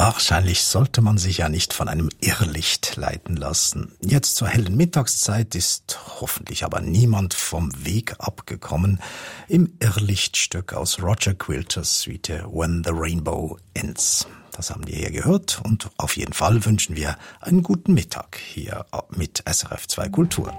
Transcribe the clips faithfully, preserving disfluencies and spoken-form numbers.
Wahrscheinlich sollte man sich ja nicht von einem Irrlicht leiten lassen. Jetzt zur hellen Mittagszeit ist hoffentlich aber niemand vom Weg abgekommen im Irrlichtstück aus Roger Quilters Suite When the Rainbow Ends. Das haben wir hier gehört und auf jeden Fall wünschen wir einen guten Mittag hier mit S R F zwei Kultur.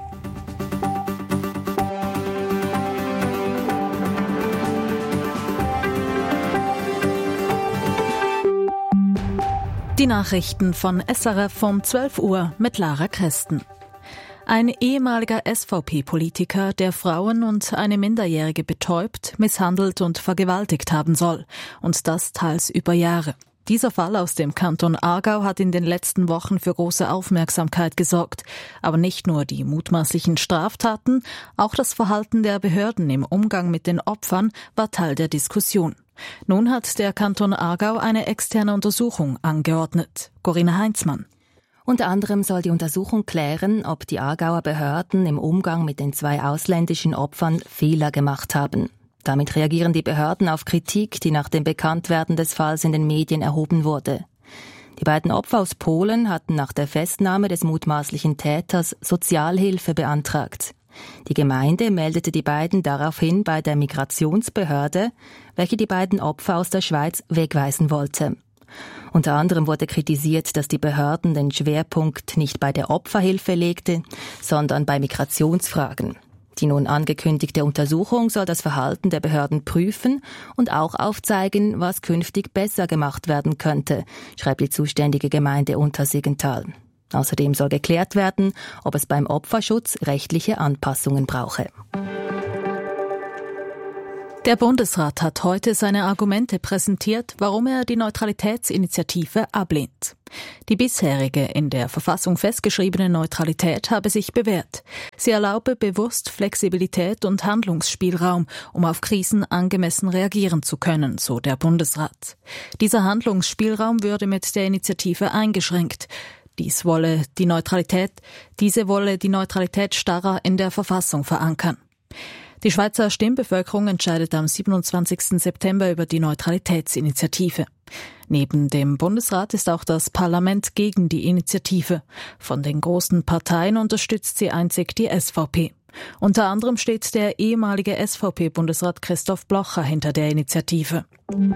Die Nachrichten von S R F um zwölf Uhr mit Lara Kresten. Ein ehemaliger S V P-Politiker, der Frauen und eine Minderjährige betäubt, misshandelt und vergewaltigt haben soll. Und das teils über Jahre. Dieser Fall aus dem Kanton Aargau hat in den letzten Wochen für große Aufmerksamkeit gesorgt. Aber nicht nur die mutmaßlichen Straftaten, auch das Verhalten der Behörden im Umgang mit den Opfern war Teil der Diskussion. Nun hat der Kanton Aargau eine externe Untersuchung angeordnet. Corinna Heinzmann. Unter anderem soll die Untersuchung klären, ob die Aargauer Behörden im Umgang mit den zwei ausländischen Opfern Fehler gemacht haben. Damit reagieren die Behörden auf Kritik, die nach dem Bekanntwerden des Falls in den Medien erhoben wurde. Die beiden Opfer aus Polen hatten nach der Festnahme des mutmaßlichen Täters Sozialhilfe beantragt. Die Gemeinde meldete die beiden daraufhin bei der Migrationsbehörde, welche die beiden Opfer aus der Schweiz wegweisen wollte. Unter anderem wurde kritisiert, dass die Behörden den Schwerpunkt nicht bei der Opferhilfe legte, sondern bei Migrationsfragen. Die nun angekündigte Untersuchung soll das Verhalten der Behörden prüfen und auch aufzeigen, was künftig besser gemacht werden könnte, schreibt die zuständige Gemeinde Untersiggenthal. Außerdem soll geklärt werden, ob es beim Opferschutz rechtliche Anpassungen brauche. Der Bundesrat hat heute seine Argumente präsentiert, warum er die Neutralitätsinitiative ablehnt. Die bisherige in der Verfassung festgeschriebene Neutralität habe sich bewährt. Sie erlaube bewusst Flexibilität und Handlungsspielraum, um auf Krisen angemessen reagieren zu können, so der Bundesrat. Dieser Handlungsspielraum würde mit der Initiative eingeschränkt. Dies wolle die Neutralität, diese wolle die Neutralität starrer in der Verfassung verankern. Die Schweizer Stimmbevölkerung entscheidet am siebenundzwanzigsten September über die Neutralitätsinitiative. Neben dem Bundesrat ist auch das Parlament gegen die Initiative. Von den großen Parteien unterstützt sie einzig die S V P. Unter anderem steht der ehemalige S V P-Bundesrat Christoph Blocher hinter der Initiative.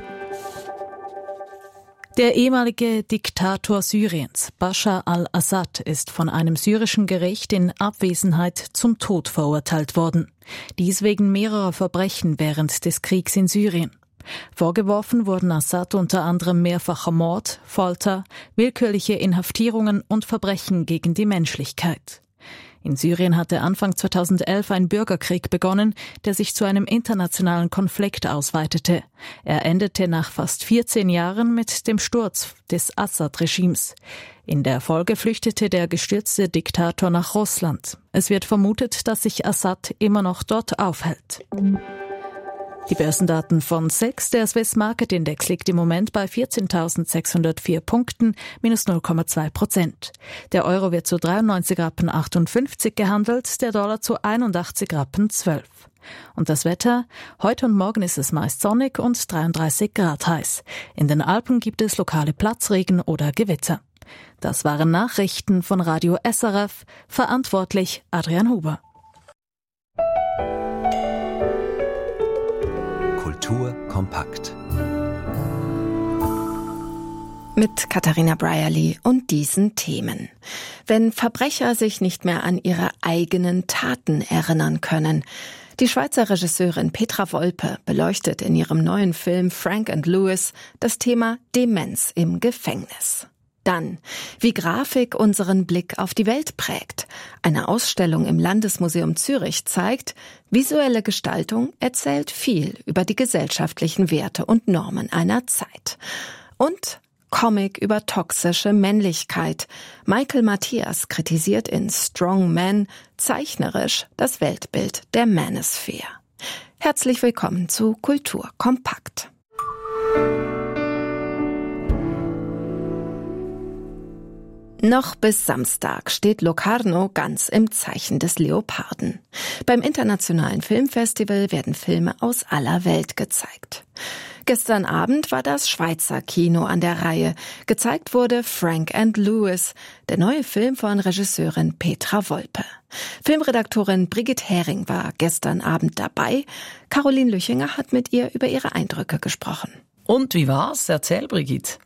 Der ehemalige Diktator Syriens, Bashar al-Assad, ist von einem syrischen Gericht in Abwesenheit zum Tod verurteilt worden. Dies wegen mehrerer Verbrechen während des Kriegs in Syrien. Vorgeworfen wurden Assad unter anderem mehrfacher Mord, Folter, willkürliche Inhaftierungen und Verbrechen gegen die Menschlichkeit. In Syrien hatte Anfang zweitausendelf ein Bürgerkrieg begonnen, der sich zu einem internationalen Konflikt ausweitete. Er endete nach fast vierzehn Jahren mit dem Sturz des Assad-Regimes. In der Folge flüchtete der gestürzte Diktator nach Russland. Es wird vermutet, dass sich Assad immer noch dort aufhält. Die Börsendaten von S E X, der Swiss Market Index, liegt im Moment bei vierzehntausendsechshundertvier Punkten, minus null Komma zwei Prozent. Der Euro wird zu dreiundneunzig Rappen achtundfünfzig gehandelt, der Dollar zu einundachtzig Rappen zwölf. Und das Wetter? Heute und morgen ist es meist sonnig und dreiunddreißig Grad heiß. In den Alpen gibt es lokale Platzregen oder Gewitter. Das waren Nachrichten von Radio S R F, verantwortlich Adrian Huber. Kultur kompakt. Mit Katharina Brierly und diesen Themen. Wenn Verbrecher sich nicht mehr an ihre eigenen Taten erinnern können. Die Schweizer Regisseurin Petra Wolpe beleuchtet in ihrem neuen Film Frank and Louis das Thema Demenz im Gefängnis. Dann, wie Grafik unseren Blick auf die Welt prägt. Eine Ausstellung im Landesmuseum Zürich zeigt, visuelle Gestaltung erzählt viel über die gesellschaftlichen Werte und Normen einer Zeit. Und Comic über toxische Männlichkeit. Michael Matthias kritisiert in Strong Men zeichnerisch das Weltbild der Manosphere. Herzlich willkommen zu Kultur kompakt. Noch bis Samstag steht Locarno ganz im Zeichen des Leoparden. Beim Internationalen Filmfestival werden Filme aus aller Welt gezeigt. Gestern Abend war das Schweizer Kino an der Reihe. Gezeigt wurde Frank and Louis, der neue Film von Regisseurin Petra Wolpe. Filmredaktorin Brigitte Hering war gestern Abend dabei. Caroline Lüchinger hat mit ihr über ihre Eindrücke gesprochen. Und wie war's? Erzähl, Brigitte.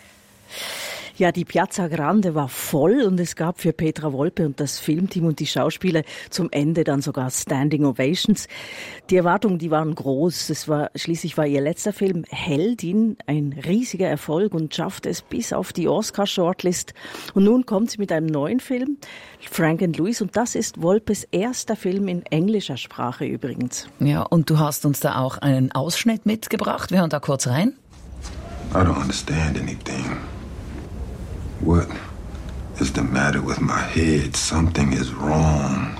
Ja, die Piazza Grande war voll und es gab für Petra Wolpe und das Filmteam und die Schauspieler zum Ende dann sogar Standing Ovations. Die Erwartungen, die waren groß. Es war, schließlich war ihr letzter Film Heldin ein riesiger Erfolg und schaffte es bis auf die Oscar-Shortlist. Und nun kommt sie mit einem neuen Film, Frank and Louis, und das ist Wolpes erster Film in englischer Sprache übrigens. Ja, und du hast uns da auch einen Ausschnitt mitgebracht. Wir hören da kurz rein. I don't understand anything. What is the matter with my head? Something is wrong.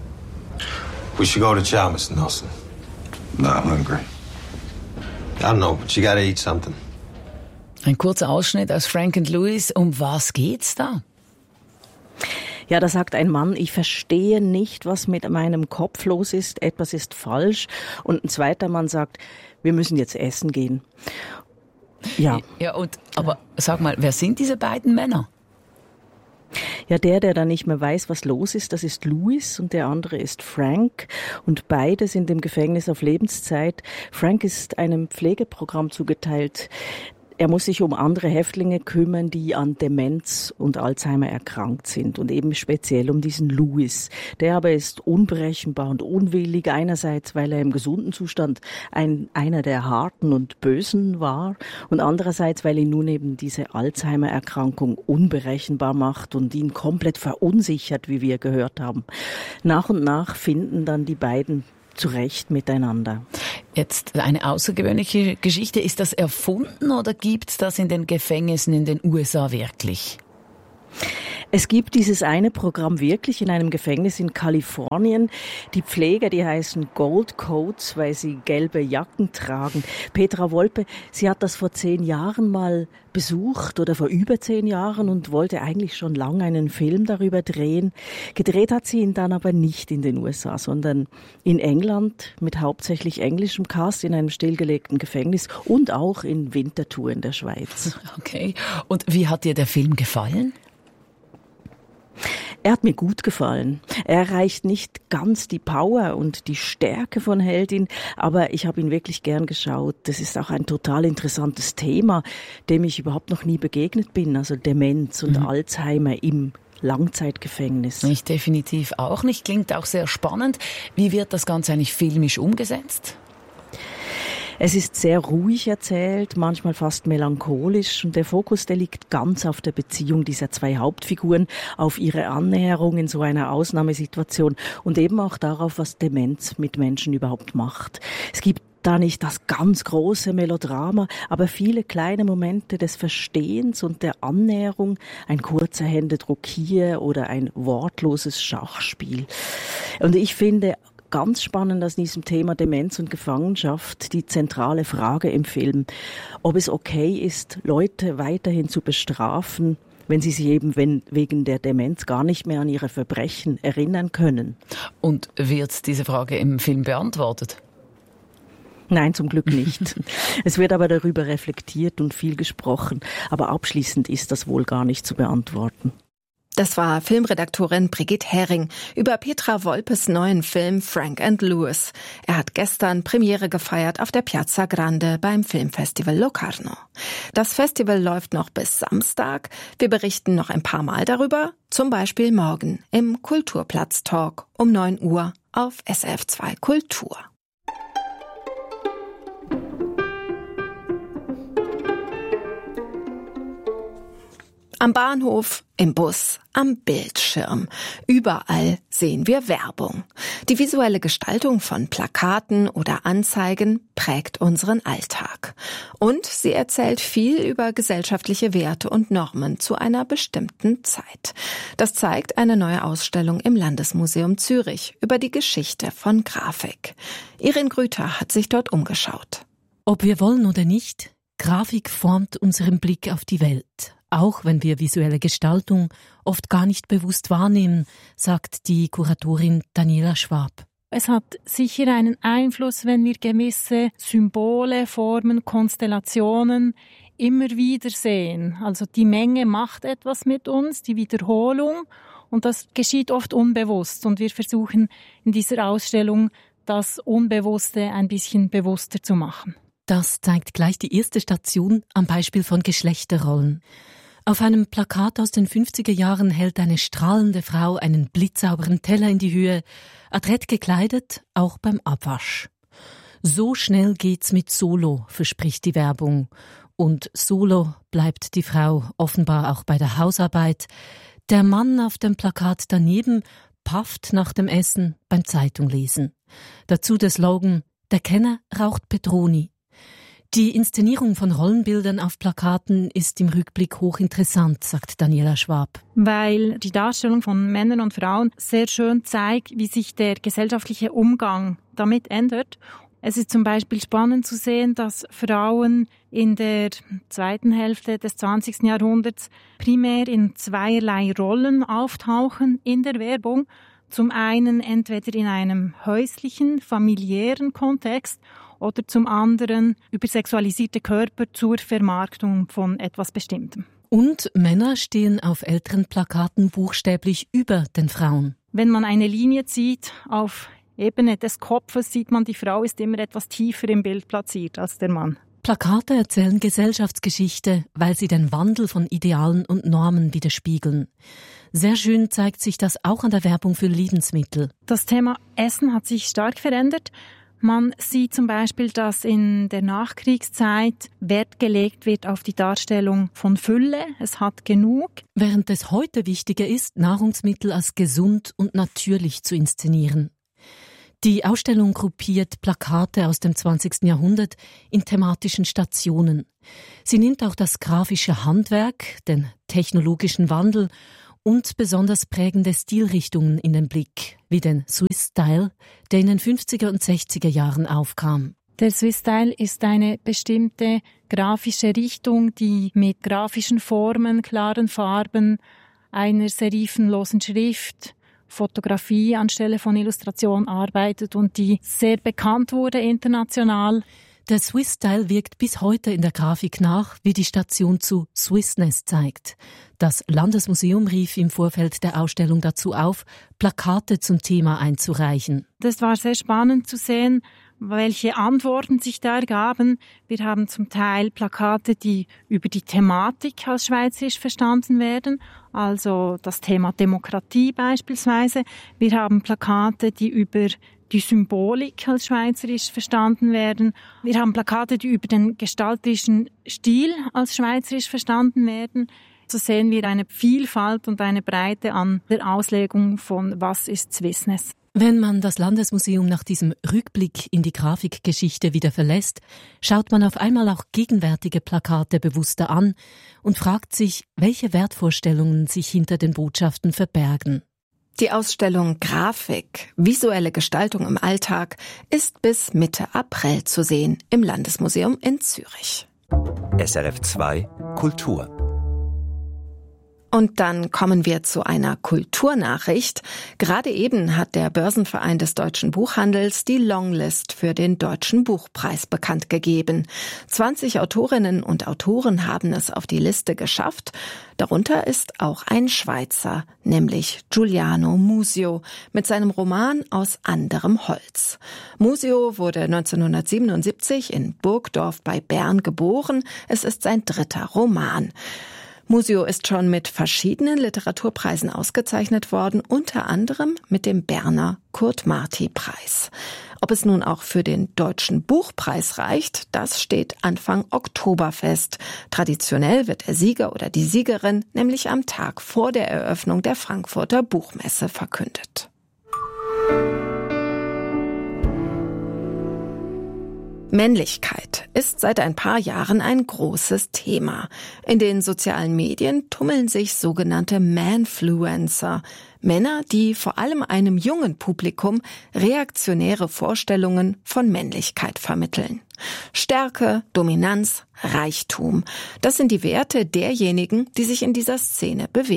We should go to chow, Mister Nelson. Not hungry. I know, but you gotta eat something. Ein kurzer Ausschnitt aus Frank and Louis. Um was geht's da? Ja, da sagt ein Mann, ich verstehe nicht, was mit meinem Kopf los ist. Etwas ist falsch. Und ein zweiter Mann sagt, wir müssen jetzt essen gehen. Ja. Ja, und, aber sag mal, wer sind diese beiden Männer? Ja, der, der da nicht mehr weiß, was los ist, das ist Louis und der andere ist Frank. Und beide sind im Gefängnis auf Lebenszeit. Frank ist einem Pflegeprogramm zugeteilt. Er muss sich um andere Häftlinge kümmern, die an Demenz und Alzheimer erkrankt sind und eben speziell um diesen Louis. Der aber ist unberechenbar und unwillig, einerseits, weil er im gesunden Zustand ein, einer der Harten und Bösen war und andererseits, weil ihn nun eben diese Alzheimer-Erkrankung unberechenbar macht und ihn komplett verunsichert, wie wir gehört haben. Nach und nach finden dann die beiden zurecht miteinander. Jetzt eine außergewöhnliche Geschichte. Ist das erfunden oder gibt's das in den Gefängnissen in den U S A wirklich? Es gibt dieses eine Programm wirklich in einem Gefängnis in Kalifornien. Die Pfleger, die heißen Gold Coats, weil sie gelbe Jacken tragen. Petra Wolpe, sie hat das vor zehn Jahren mal besucht oder vor über zehn Jahren und wollte eigentlich schon lange einen Film darüber drehen. Gedreht hat sie ihn dann aber nicht in den U S A, sondern in England mit hauptsächlich englischem Cast in einem stillgelegten Gefängnis und auch in Winterthur in der Schweiz. Okay. Und wie hat dir der Film gefallen? Er hat mir gut gefallen. Er erreicht nicht ganz die Power und die Stärke von Heldin, aber ich habe ihn wirklich gern geschaut. Das ist auch ein total interessantes Thema, dem ich überhaupt noch nie begegnet bin, also Demenz und mhm. Alzheimer im Langzeitgefängnis. Ich definitiv auch nicht. Klingt auch sehr spannend. Wie wird das Ganze eigentlich filmisch umgesetzt? Es ist sehr ruhig erzählt, manchmal fast melancholisch und der Fokus, der liegt ganz auf der Beziehung dieser zwei Hauptfiguren, auf ihre Annäherung in so einer Ausnahmesituation und eben auch darauf, was Demenz mit Menschen überhaupt macht. Es gibt da nicht das ganz große Melodrama, aber viele kleine Momente des Verstehens und der Annäherung, ein kurzer Händedruck hier oder ein wortloses Schachspiel. Und ich finde ganz spannend aus diesem Thema Demenz und Gefangenschaft die zentrale Frage im Film, ob es okay ist, Leute weiterhin zu bestrafen, wenn sie sich eben wegen der Demenz gar nicht mehr an ihre Verbrechen erinnern können. Und wird diese Frage im Film beantwortet? Nein, zum Glück nicht. Es wird aber darüber reflektiert und viel gesprochen, aber abschließend ist das wohl gar nicht zu beantworten. Das war Filmredaktorin Brigitte Hering über Petra Wolpes neuen Film Frank and Louis. Er hat gestern Premiere gefeiert auf der Piazza Grande beim Filmfestival Locarno. Das Festival läuft noch bis Samstag. Wir berichten noch ein paar Mal darüber, zum Beispiel morgen im Kulturplatz-Talk um neun Uhr auf S R F zwei Kultur. Am Bahnhof, im Bus, am Bildschirm. Überall sehen wir Werbung. Die visuelle Gestaltung von Plakaten oder Anzeigen prägt unseren Alltag. Und sie erzählt viel über gesellschaftliche Werte und Normen zu einer bestimmten Zeit. Das zeigt eine neue Ausstellung im Landesmuseum Zürich über die Geschichte von Grafik. Irin Grüter hat sich dort umgeschaut. Ob wir wollen oder nicht, Grafik formt unseren Blick auf die Welt. Auch wenn wir visuelle Gestaltung oft gar nicht bewusst wahrnehmen, sagt die Kuratorin Daniela Schwab. Es hat sicher einen Einfluss, wenn wir gewisse Symbole, Formen, Konstellationen immer wieder sehen. Also die Menge macht etwas mit uns, die Wiederholung. Und das geschieht oft unbewusst. Und wir versuchen in dieser Ausstellung, das Unbewusste ein bisschen bewusster zu machen. Das zeigt gleich die erste Station am Beispiel von Geschlechterrollen. Auf einem Plakat aus den fünfziger Jahren hält eine strahlende Frau einen blitzsauberen Teller in die Höhe, adrett gekleidet, auch beim Abwasch. So schnell geht's mit Solo, verspricht die Werbung. Und solo bleibt die Frau offenbar auch bei der Hausarbeit. Der Mann auf dem Plakat daneben pafft nach dem Essen beim Zeitunglesen. Dazu der Slogan: Der Kenner raucht Petroni. Die Inszenierung von Rollenbildern auf Plakaten ist im Rückblick hochinteressant, sagt Daniela Schwab. Weil die Darstellung von Männern und Frauen sehr schön zeigt, wie sich der gesellschaftliche Umgang damit ändert. Es ist zum Beispiel spannend zu sehen, dass Frauen in der zweiten Hälfte des zwanzigsten Jahrhunderts primär in zweierlei Rollen auftauchen in der Werbung. Zum einen entweder in einem häuslichen, familiären Kontext oder zum anderen über sexualisierte Körper zur Vermarktung von etwas Bestimmtem. Und Männer stehen auf älteren Plakaten buchstäblich über den Frauen. Wenn man eine Linie zieht auf Ebene des Kopfes, sieht man, die Frau ist immer etwas tiefer im Bild platziert als der Mann. Plakate erzählen Gesellschaftsgeschichte, weil sie den Wandel von Idealen und Normen widerspiegeln. Sehr schön zeigt sich das auch an der Werbung für Lebensmittel. Das Thema Essen hat sich stark verändert. Man sieht zum Beispiel, dass in der Nachkriegszeit Wert gelegt wird auf die Darstellung von Fülle. Es hat genug. Während es heute wichtiger ist, Nahrungsmittel als gesund und natürlich zu inszenieren. Die Ausstellung gruppiert Plakate aus dem zwanzigsten Jahrhundert in thematischen Stationen. Sie nimmt auch das grafische Handwerk, den technologischen Wandel und besonders prägende Stilrichtungen in den Blick, wie den Swiss Style, der in den fünfziger und sechziger Jahren aufkam. Der Swiss Style ist eine bestimmte grafische Richtung, die mit grafischen Formen, klaren Farben, einer serifenlosen Schrift, Fotografie anstelle von Illustration arbeitet und die sehr bekannt wurde international. Der Swiss Style wirkt bis heute in der Grafik nach, wie die Station zu Swissness zeigt. Das Landesmuseum rief im Vorfeld der Ausstellung dazu auf, Plakate zum Thema einzureichen. Das war sehr spannend zu sehen, welche Antworten sich da ergaben. Wir haben zum Teil Plakate, die über die Thematik als schweizerisch verstanden werden, also das Thema Demokratie beispielsweise. Wir haben Plakate, die über die Symbolik als schweizerisch verstanden werden. Wir haben Plakate, die über den gestalterischen Stil als schweizerisch verstanden werden. So sehen wir eine Vielfalt und eine Breite an der Auslegung von was ist Swissness. Wenn man das Landesmuseum nach diesem Rückblick in die Grafikgeschichte wieder verlässt, schaut man auf einmal auch gegenwärtige Plakate bewusster an und fragt sich, welche Wertvorstellungen sich hinter den Botschaften verbergen. Die Ausstellung Grafik, visuelle Gestaltung im Alltag ist bis Mitte April zu sehen im Landesmuseum in Zürich. S R F zwei Kultur. Und dann kommen wir zu einer Kulturnachricht. Gerade eben hat der Börsenverein des deutschen Buchhandels die Longlist für den Deutschen Buchpreis bekannt gegeben. zwanzig Autorinnen und Autoren haben es auf die Liste geschafft. Darunter ist auch ein Schweizer, nämlich Giuliano Musio, mit seinem Roman Aus anderem Holz. Musio wurde neunzehnhundertsiebenundsiebzig in Burgdorf bei Bern geboren. Es ist sein dritter Roman. Musio ist schon mit verschiedenen Literaturpreisen ausgezeichnet worden, unter anderem mit dem Berner Kurt-Marti-Preis. Ob es nun auch für den Deutschen Buchpreis reicht, das steht Anfang Oktober fest. Traditionell wird der Sieger oder die Siegerin nämlich am Tag vor der Eröffnung der Frankfurter Buchmesse verkündet. Männlichkeit ist seit ein paar Jahren ein großes Thema. In den sozialen Medien tummeln sich sogenannte Manfluencer, Männer, die vor allem einem jungen Publikum reaktionäre Vorstellungen von Männlichkeit vermitteln. Stärke, Dominanz, Reichtum, das sind die Werte derjenigen, die sich in dieser Szene bewegen.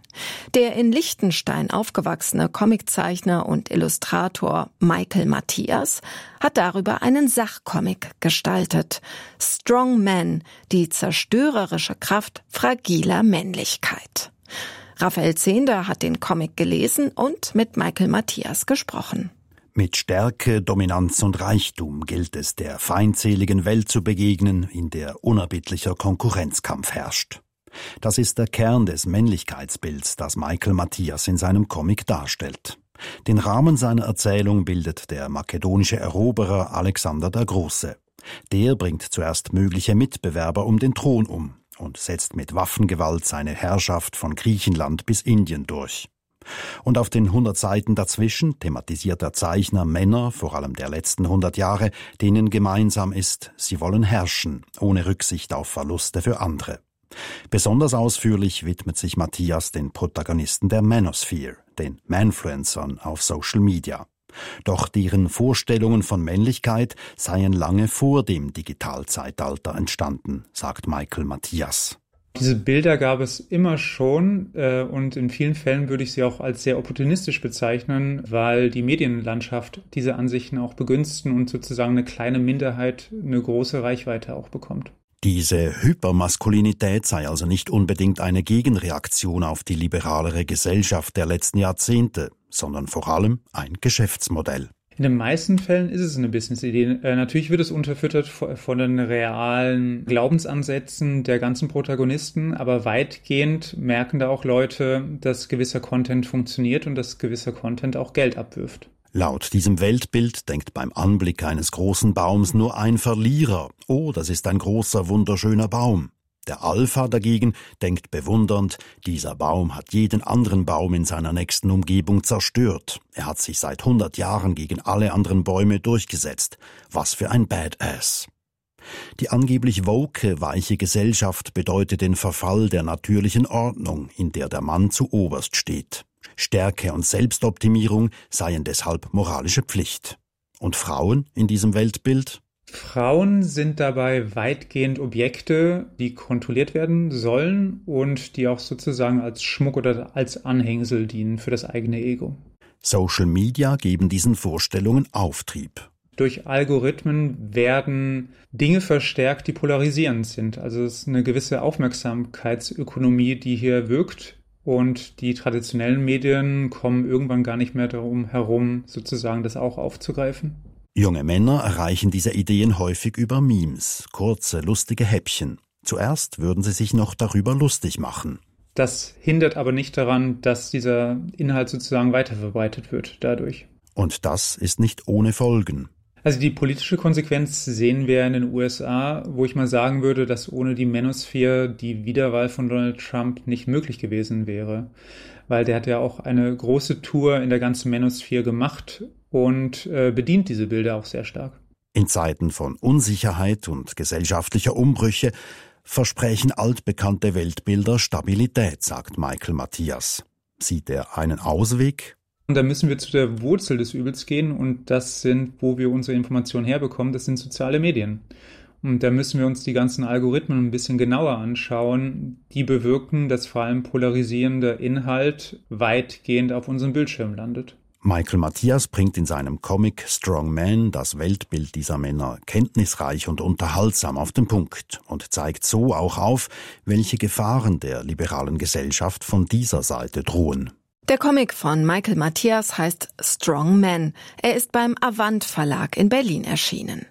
Der in Liechtenstein aufgewachsene Comiczeichner und Illustrator Michael Matthias hat darüber einen Sachcomic gestaltet. Strong Man, die zerstörerische Kraft fragiler Männlichkeit. Raphael Zehnder hat den Comic gelesen und mit Michael Matthias gesprochen. Mit Stärke, Dominanz und Reichtum gilt es, der feindseligen Welt zu begegnen, in der unerbittlicher Konkurrenzkampf herrscht. Das ist der Kern des Männlichkeitsbilds, das Michael Matthias in seinem Comic darstellt. Den Rahmen seiner Erzählung bildet der makedonische Eroberer Alexander der Große. Der bringt zuerst mögliche Mitbewerber um den Thron um und setzt mit Waffengewalt seine Herrschaft von Griechenland bis Indien durch. Und auf den hundert Seiten dazwischen thematisiert der Zeichner Männer, vor allem der letzten hundert Jahre, denen gemeinsam ist, sie wollen herrschen, ohne Rücksicht auf Verluste für andere. Besonders ausführlich widmet sich Matthias den Protagonisten der Manosphere, den Manfluencern auf Social Media. Doch deren Vorstellungen von Männlichkeit seien lange vor dem Digitalzeitalter entstanden, sagt Michael Matthias. Diese Bilder gab es immer schon äh, und in vielen Fällen würde ich sie auch als sehr opportunistisch bezeichnen, weil die Medienlandschaft diese Ansichten auch begünstigen und sozusagen eine kleine Minderheit eine große Reichweite auch bekommt. Diese Hypermaskulinität sei also nicht unbedingt eine Gegenreaktion auf die liberalere Gesellschaft der letzten Jahrzehnte, sondern vor allem ein Geschäftsmodell. In den meisten Fällen ist es eine Business-Idee. Äh, natürlich wird es unterfüttert von den realen Glaubensansätzen der ganzen Protagonisten, aber weitgehend merken da auch Leute, dass gewisser Content funktioniert und dass gewisser Content auch Geld abwirft. Laut diesem Weltbild denkt beim Anblick eines großen Baums nur ein Verlierer, oh, das ist ein großer, wunderschöner Baum. Der Alpha dagegen denkt bewundernd, dieser Baum hat jeden anderen Baum in seiner nächsten Umgebung zerstört. Er hat sich seit hundert Jahren gegen alle anderen Bäume durchgesetzt. Was für ein Badass. Die angeblich woke, weiche Gesellschaft bedeutet den Verfall der natürlichen Ordnung, in der der Mann zu oberst steht. Stärke und Selbstoptimierung seien deshalb moralische Pflicht. Und Frauen in diesem Weltbild? Frauen sind dabei weitgehend Objekte, die kontrolliert werden sollen und die auch sozusagen als Schmuck oder als Anhängsel dienen für das eigene Ego. Social Media geben diesen Vorstellungen Auftrieb. Durch Algorithmen werden Dinge verstärkt, die polarisierend sind. Also es ist eine gewisse Aufmerksamkeitsökonomie, die hier wirkt. Und die traditionellen Medien kommen irgendwann gar nicht mehr darum herum, sozusagen das auch aufzugreifen. Junge Männer erreichen diese Ideen häufig über Memes, kurze, lustige Häppchen. Zuerst würden sie sich noch darüber lustig machen. Das hindert aber nicht daran, dass dieser Inhalt sozusagen weiterverbreitet wird dadurch. Und das ist nicht ohne Folgen. Also die politische Konsequenz sehen wir in den U S A, wo ich mal sagen würde, dass ohne die Manosphere die Wiederwahl von Donald Trump nicht möglich gewesen wäre. Weil der hat ja auch eine große Tour in der ganzen Manosphere gemacht und äh, bedient diese Bilder auch sehr stark. In Zeiten von Unsicherheit und gesellschaftlicher Umbrüche versprechen altbekannte Weltbilder Stabilität, sagt Michael Matthias. Sieht er einen Ausweg? Und da müssen wir zu der Wurzel des Übels gehen und das sind, wo wir unsere Informationen herbekommen, das sind soziale Medien. Und da müssen wir uns die ganzen Algorithmen ein bisschen genauer anschauen, die bewirken, dass vor allem polarisierender Inhalt weitgehend auf unserem Bildschirm landet. Michael Matthias bringt in seinem Comic Strong Man das Weltbild dieser Männer kenntnisreich und unterhaltsam auf den Punkt und zeigt so auch auf, welche Gefahren der liberalen Gesellschaft von dieser Seite drohen. Der Comic von Michael Matthias heißt Strong Man. Er ist beim Avant Verlag in Berlin erschienen.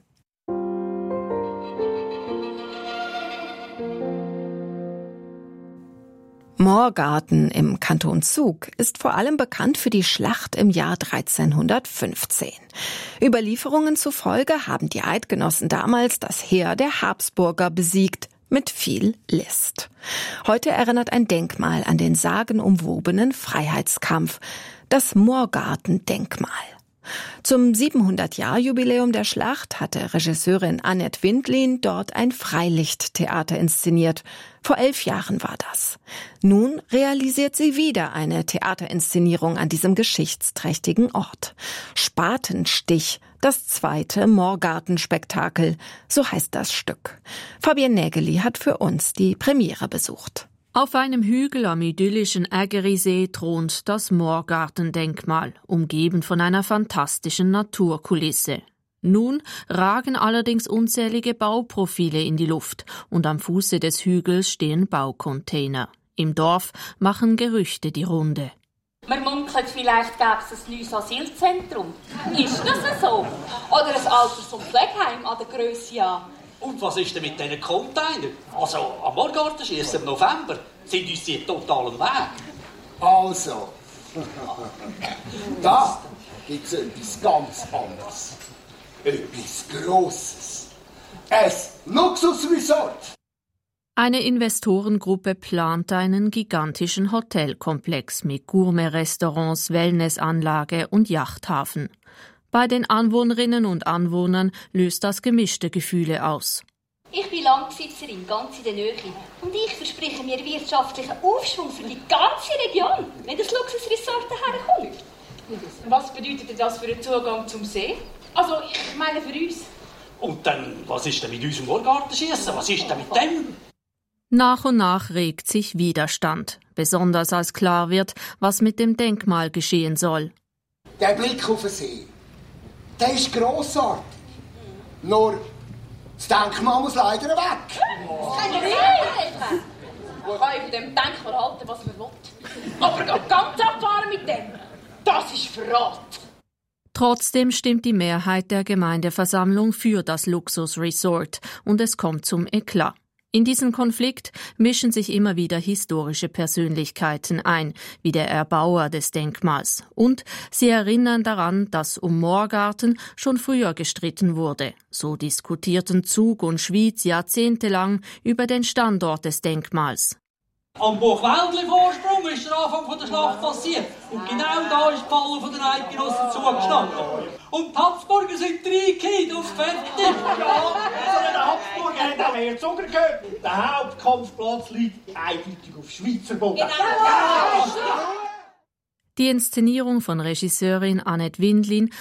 Morgarten im Kanton Zug ist vor allem bekannt für die Schlacht im Jahr dreizehnhundertfünfzehn. Überlieferungen zufolge haben die Eidgenossen damals das Heer der Habsburger besiegt, mit viel List. Heute erinnert ein Denkmal an den sagenumwobenen Freiheitskampf, das Morgarten-Denkmal. Zum siebenhundert-Jahr-Jubiläum der Schlacht hatte Regisseurin Annette Windlin dort ein Freilichttheater inszeniert. Vor elf Jahren war das. Nun realisiert sie wieder eine Theaterinszenierung an diesem geschichtsträchtigen Ort. Spatenstich, das zweite Morgarten-Spektakel, so heißt das Stück. Fabienne Nägeli hat für uns die Premiere besucht. Auf einem Hügel am idyllischen Ägerisee thront das Moorgartendenkmal, umgeben von einer fantastischen Naturkulisse. Nun ragen allerdings unzählige Bauprofile in die Luft und am Fuße des Hügels stehen Baucontainer. Im Dorf machen Gerüchte die Runde. Man munkelt, vielleicht gäbe es ein neues Asylzentrum. Ist das so? Oder ein Alters- und Pflegeheim an der Grösse an. Und was ist denn mit diesen Containern? Also, am Moorgartenschiessen im November sind uns die total im Weg. Also, da gibt es etwas ganz anderes. Etwas Grosses. Ein Luxusresort. Eine Investorengruppe plant einen gigantischen Hotelkomplex mit Gourmet-Restaurants, Wellnessanlage und Yachthafen. Bei den Anwohnerinnen und Anwohnern löst das gemischte Gefühle aus. Ich bin Landbesitzerin, ganz in der Nähe. Und ich verspreche mir wirtschaftlichen Aufschwung für die ganze Region, wenn das Luxusresort daherkommt. Was bedeutet das für den Zugang zum See? Also, ich meine für uns. Und dann, was ist denn mit unserem Moorgartenschiessen? Was ist denn mit dem? Nach und nach regt sich Widerstand, besonders als klar wird, was mit dem Denkmal geschehen soll. Der Blick auf den See, der ist grossartig. Nur, das Denkmal muss leider weg. Das kann ja nicht. Man kann von dem Denkmal halten, was man will. Aber ganz abfahren mit dem, das ist Verrat. Trotzdem stimmt die Mehrheit der Gemeindeversammlung für das Luxusresort und es kommt zum Eklat. In diesen Konflikt mischen sich immer wieder historische Persönlichkeiten ein, wie der Erbauer des Denkmals. Und sie erinnern daran, dass um Moorgarten schon früher gestritten wurde. So diskutierten Zug und Schwyz jahrzehntelang über den Standort des Denkmals. Am Buchwäldli-Vorsprung ist der Anfang von der Schlacht passiert. Und genau da ist die Falle von den Eidgenossen zugestanden. Und die Habsburger sind reingekehrt aufs Fertig. Ja, also der Habsburger hat auch mehr Zucker gehört. Der Hauptkampfplatz liegt eindeutig auf Schweizer Boden. Genau. Die Inszenierung von Regisseurin Annette Windlin